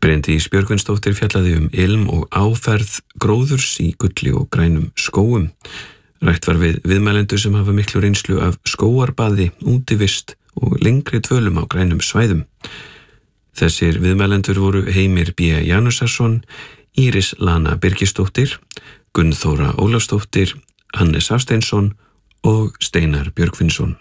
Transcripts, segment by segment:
Bryndís Björgvinsdóttir fjallaði ilm og áferð gróðurs í gulli og grænum skógum. Rætt var við viðmælendur sem hafa miklu reynslu af skógarbaði, útivist og lengri dvölum á grænum svæðum. Þessir viðmælendur voru Heimir B. Janusarson, Íris Lana Birgisdóttir, Gunnþóra Ólafsdóttir, Hannes Hafsteinsson og Steinar Björgvinsson.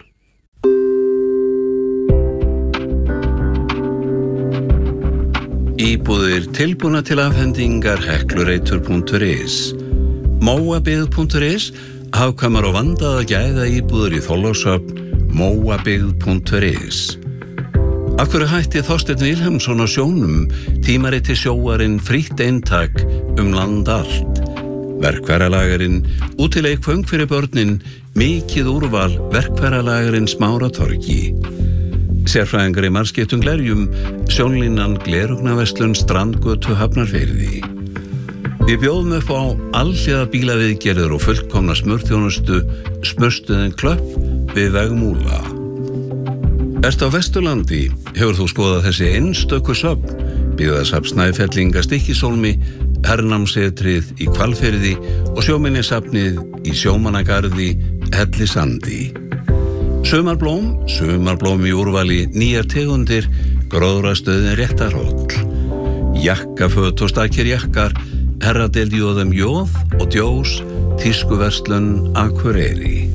Íbúðir tilbúna til afhendingar heklureitur.is, móabyggð.is, hagkvæmar og vandaða gæða íbúðir í Þorlákshöfn, móabyggð.is. Af hverju hætti Þorsteinn Vilhelmsson á sjónum, tímariti Sjóarinn frítt eintak land allt. Verkfæralagarinn, útileikföng fyrir börnin, mikið úrval verkfæralagarinn Smáratorgi. Sérfræðingar í margskiptum glerjum, sjónlínan Glerugnaverslun Strandgötu Hafnarfirði. Við bjóðum upp á alhliða bílaviðgerðir og fullkomna smurþjónustu, Smurstuðin Klöpp við veg Múla. Ertu á Vesturlandi, hefur þú skoðað þessi einstöku söfn, byggðasafn Snæfellinga Stykkishólmi, hernámsetrið í Hvalfirði og sjóminjasafnið í Sjómannagarði Hellisandi. Sumarblóm í úrvali, nýjar tegundir, gróðrastöðin Réttarhóll. Jakkaföt og stakir jakkar, herradeild Jóðum Jóð og Djós, tískuverslun Akureyri.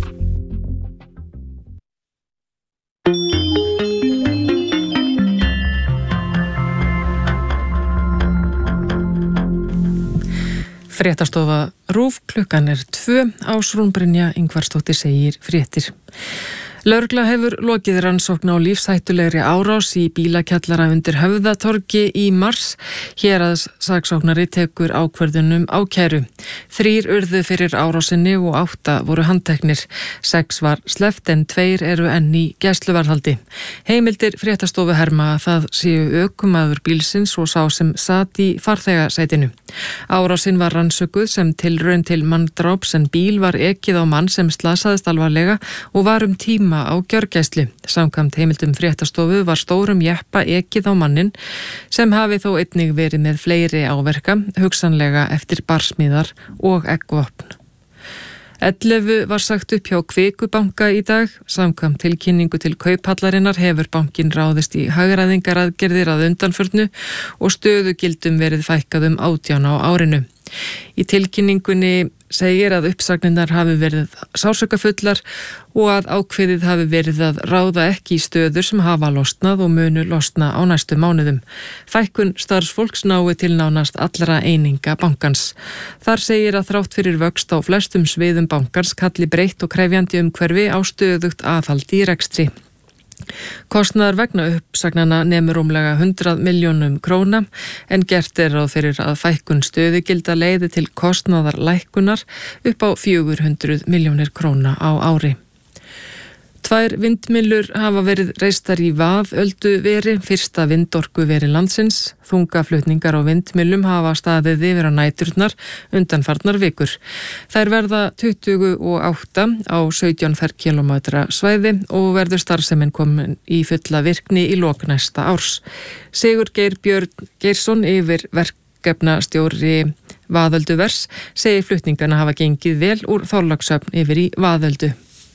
Fréttastofa RÚV, klukkan 2, Ásrún Brynja Ingvarsdóttir segir fréttir. Lögregla hefur lokið rannsókn á lífshættulegri árás í bílakjallara undir Höfðatorgi í mars. Héraðssaksóknari tekur ákvörðun ákæru. 3 urðu fyrir árásinni og 8 voru handteknir. 6 var sleppt en 2 eru enn í gæsluvarðhaldi. Heimildir fréttastofu herma að það séu ökumaður bílsins og sá sem sat í farþegasætinu. Árásin var rannsökuð sem tilraun til manndráps en bíl var ekið á mann sem slasaðist alvarlega og var tíma á gjörgæslu. Samkvæmt heimildum fréttastofu var stórum jeppa ekið á mannin sem hafi þó einnig verið með fleiri áverka, hugsanlega eftir barsmíðar og eggvopn. 11 var sagt upp hjá Kvikubanka í dag. Samkvæmt tilkynningu til Kauphallarinnar hefur bankinn ráðist í hagræðingaraðgerðir að undanförnu og stöðugildum verið fækkað 18 á árinu. Í tilkynningunni segir að uppsagninnar hafi verið sársaukafullar og að ákveðið hafi verið að ráða ekki í stöður sem hafa losnað og munu losna á næstu mánuðum. Fækkun starfsfólks nái til nánast allra eininga bankans. Þar segir að þrátt fyrir vöxt á flestum sviðum bankans kalli breytt og krefjandi umhverfi á stöðugt aðhald í rekstri. Kostnaðar vegna uppsagnana nemur rúmlega 100 milljónum króna en gert ráð fyrir að fækkun stöðugilda leiði til kostnaðar lækkunar upp á 400 milljónir króna á ári. 2 vindmyllur hafa verið reistar í Vaðölduveri, fyrsta vindorkuveri landsins. Þungaflutningar á vindmyllum hafa staðið yfir á næturnar undanfarnar vikur. Þær verða 28 á 17 ferkilometra svæði og verður starfsemin komin í fulla virkni í lok næsta árs. Sigurgeir Björn Geirsson yfir verkefnastjóri Vaðölduvers segir flutningana hafa gengið vel úr Þorlákshöfn yfir í Vaðöldu.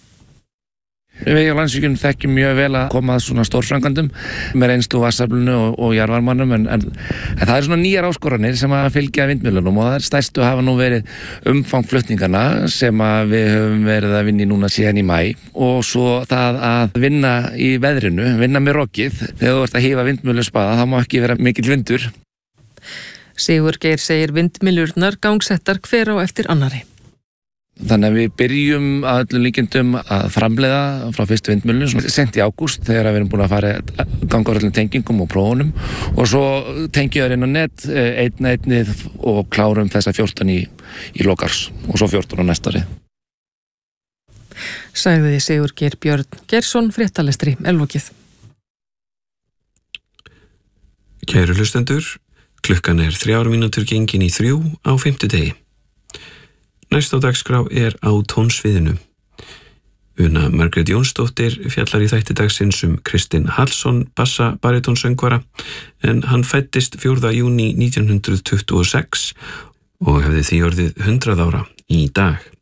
Við á Landsvirkjun þekkjum mjög vel að koma að svona stórframkvæmdum með reynslu vatnsaflinu og jarðvarmanum en það er svona nýjar áskoranir sem að fylgja vindmyllunum og það er stærstu hafa nú verið umfang flutningarna sem að við höfum verið að vinna í núna síðan í maí og svo það að vinna í veðrinu, vinna með rokkið. Þegar þú ert að hífa vindmylluspaða þá má ekki vera mikill vindur. Sigurgeir segir vindmyllurnar gangsettar hver á eftir annari. Þannig að við byrjum að öllum líkindum að framleiða frá fyrstu vindmyllunum sent í ágúst þegar við erum búin að fara ganga á öllum tengingum og prófunum og svo tengjum við inn á net einnið og klárum þessa 14 í lokars og svo 14 á næsta ári. Sagði Sigurgeir Björn Geirsson, fréttalestri lokið. Kæru hlustendur, klukkan 3 mínútur gengin í 3 á 5. degi. Næst á dagskrá á tónsviðinu. Una Margrét Jónsdóttir fjallar í þætti dagsins Kristinn Hallsson bassa-baritónsöngvara en hann fæddist 4. júní 1926 og hefði því orðið 100 ára í dag.